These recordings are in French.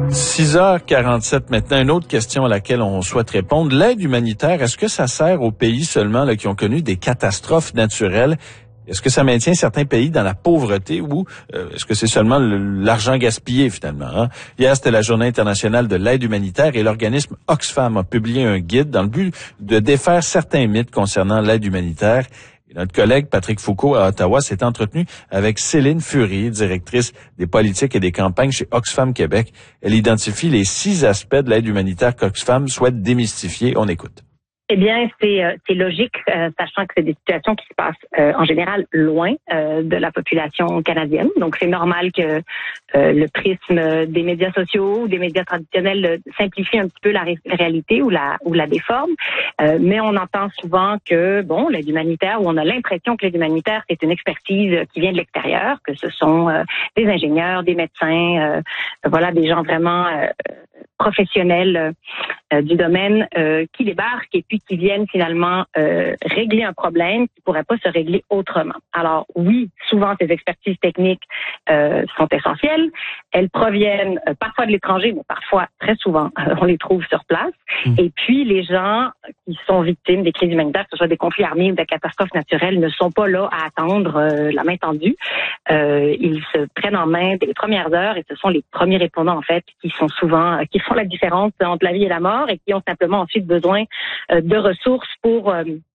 6h47 maintenant, une autre question à laquelle on souhaite répondre. L'aide humanitaire, est-ce que ça sert aux pays seulement là, qui ont connu des catastrophes naturelles? Est-ce que ça maintient certains pays dans la pauvreté ou est-ce que c'est seulement l'argent gaspillé finalement? Hein? Hier, c'était la Journée internationale de l'aide humanitaire et l'organisme Oxfam a publié un guide dans le but de défaire certains mythes concernant l'aide humanitaire. Et notre collègue Patrick Foucault à Ottawa s'est entretenu avec Céline Furier, directrice des politiques et des campagnes chez Oxfam Québec. Elle identifie les 6 aspects de l'aide humanitaire qu'Oxfam souhaite démystifier. On écoute. Eh bien, c'est logique, sachant que c'est des situations qui se passent en général loin de la population canadienne. Donc, c'est normal que le prisme des médias sociaux ou des médias traditionnels simplifie un petit peu la réalité ou la déforme. Mais on entend souvent que, bon, l'aide humanitaire, ou on a l'impression que l'aide humanitaire, c'est une expertise qui vient de l'extérieur, que ce sont des ingénieurs, des médecins, voilà, des gens vraiment professionnels du domaine qui débarquent et puis qui viennent finalement régler un problème qui pourrait pas se régler autrement. Alors oui, souvent ces expertises techniques sont essentielles. Elles proviennent parfois de l'étranger, mais parfois, très souvent, on les trouve sur place. Et puis les gens qui sont victimes des crises humanitaires, que ce soit des conflits armés ou des catastrophes naturelles, ne sont pas là à attendre la main tendue. Ils se prennent en main dès les premières heures et ce sont les premiers répondants en fait qui sont souvent qui font la différence entre la vie et la mort et qui ont simplement ensuite besoin de ressources pour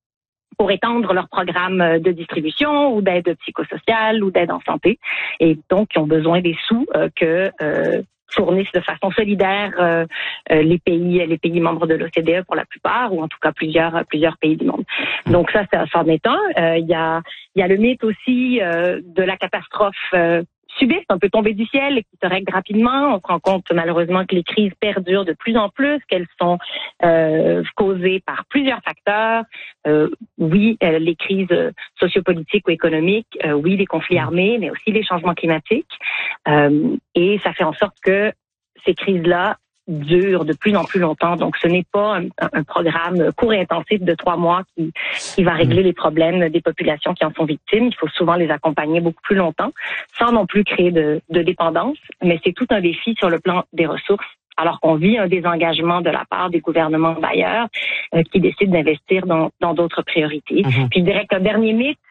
étendre leur programme de distribution ou d'aide psychosociale ou d'aide en santé. Et donc, ils ont besoin des sous que fournissent de façon solidaire les pays membres de l'OCDE pour la plupart, ou en tout cas plusieurs pays du monde. Donc ça c'en est un. Il y a le mythe aussi de la catastrophe subite, un peu tombée du ciel et qui se règle rapidement. On se rend compte malheureusement que les crises perdurent de plus en plus, qu'elles sont causées par plusieurs facteurs. Oui, les crises sociopolitiques ou économiques, oui, les conflits armés, mais aussi les changements climatiques. Et ça fait en sorte que ces crises-là durent de plus en plus longtemps. Donc, ce n'est pas un programme court et intensif de 3 mois qui va régler les problèmes des populations qui en sont victimes. Il faut souvent les accompagner beaucoup plus longtemps, sans non plus créer de dépendance. Mais c'est tout un défi sur le plan des ressources, alors qu'on vit un désengagement de la part des gouvernements bailleurs qui décident d'investir dans d'autres priorités. Puis je dirais qu'un dernier mythe,